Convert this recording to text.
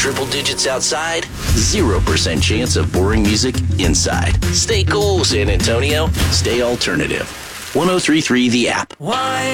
triple digits outside, 0% chance of boring music inside. Stay cool, San Antonio. Stay alternative. 103.3 The App. Why